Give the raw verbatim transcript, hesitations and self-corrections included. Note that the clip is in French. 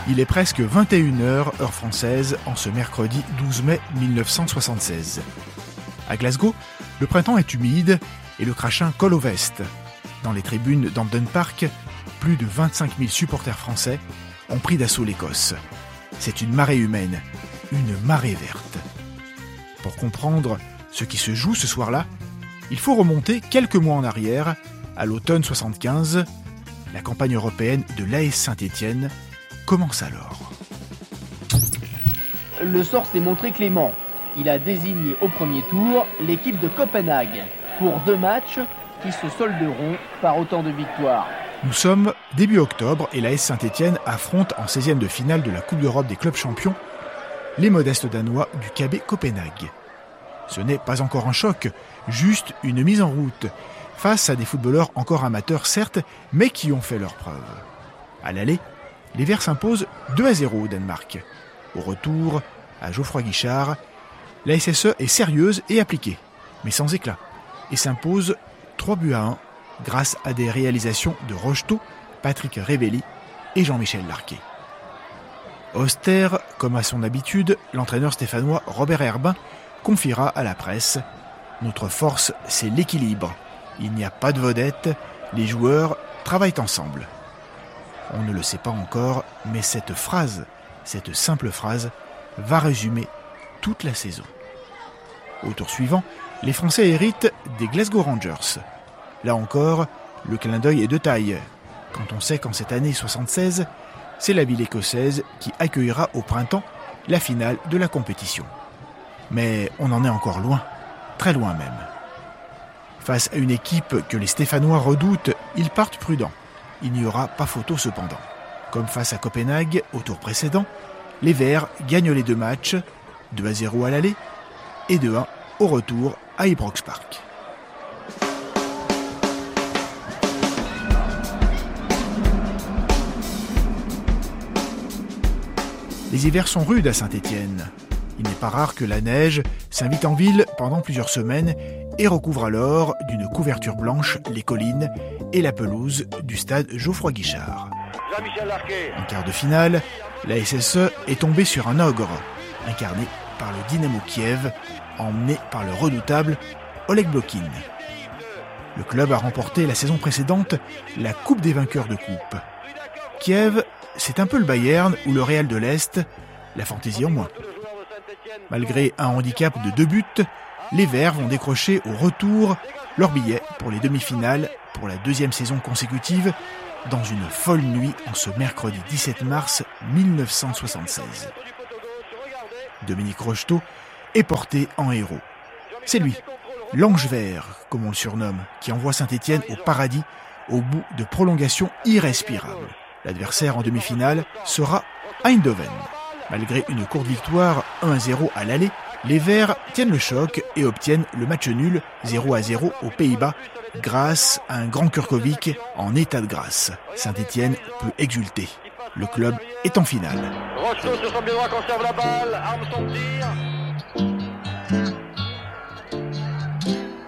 Il est presque vingt et une heures, heure française, en ce mercredi douze mai mille neuf cent soixante-seize. À Glasgow, le printemps est humide et le crachin colle aux vestes. Dans les tribunes d'Hampden Park, plus de vingt-cinq mille supporters français ont pris d'assaut l'Écosse. C'est une marée humaine, une marée verte. Pour comprendre ce qui se joue ce soir-là, il faut remonter quelques mois en arrière, à l'automne soixante-quinze. La campagne européenne de l'A S Saint-Étienne commence alors. Le sort s'est montré clément. Il a désigné au premier tour l'équipe de Copenhague pour deux matchs qui se solderont par autant de victoires. Nous sommes début octobre et l'A S Saint-Étienne affronte en seizième de finale de la Coupe d'Europe des clubs champions les modestes Danois du K B Copenhague. Ce n'est pas encore un choc, juste une mise en route face à des footballeurs encore amateurs certes, mais qui ont fait leurs preuves. À l'aller, les Verts s'imposent deux à zéro au Danemark. Au retour, à Geoffroy Guichard, la S S E est sérieuse et appliquée, mais sans éclat, et s'impose trois buts à un grâce à des réalisations de Rocheteau, Patrick Révelli et Jean-Michel Larquet. Austère, comme à son habitude, l'entraîneur stéphanois Robert Herbin confiera à la presse « Notre force, c'est l'équilibre. Il n'y a pas de vedette, les joueurs travaillent ensemble. » On ne le sait pas encore, mais cette phrase, cette simple phrase, va résumer toute la saison. Au tour suivant, les Français héritent des Glasgow Rangers. Là encore, le clin d'œil est de taille, quand on sait qu'en cette année soixante-seize, c'est la ville écossaise qui accueillera au printemps la finale de la compétition. Mais on en est encore loin, très loin même. Face à une équipe que les Stéphanois redoutent, ils partent prudents. Il n'y aura pas photo cependant. Comme face à Copenhague au tour précédent, les Verts gagnent les deux matchs, deux à zéro à l'aller et deux à un au retour à Ibrox Park. Les hivers sont rudes à Saint-Étienne. Il n'est pas rare que la neige s'invite en ville pendant plusieurs semaines et recouvre alors d'une couverture blanche les collines et la pelouse du stade Geoffroy Guichard. En quart de finale, la S S E est tombée sur un ogre, incarné par le Dynamo Kiev, emmené par le redoutable Oleg Blokin. Le club a remporté la saison précédente la Coupe des vainqueurs de coupe. Kiev, c'est un peu le Bayern ou le Real de l'Est, la fantaisie en moins. Malgré un handicap de deux buts, les Verts vont décrocher au retour leur billet pour les demi-finales pour la deuxième saison consécutive dans une folle nuit en ce mercredi dix-sept mars mille neuf cent soixante-seize. Dominique Rocheteau est porté en héros. C'est lui, l'ange vert, comme on le surnomme, qui envoie Saint-Étienne au paradis au bout de prolongations irrespirables. L'adversaire en demi-finale sera Eindhoven. Malgré une courte victoire un à zéro à l'aller, les Verts tiennent le choc et obtiennent le match nul zéro à zéro aux Pays-Bas grâce à un grand Kurkovic en état de grâce. Saint-Étienne peut exulter. Le club est en finale. Rocheteau sur son pied droit conserve la balle, arme son tir.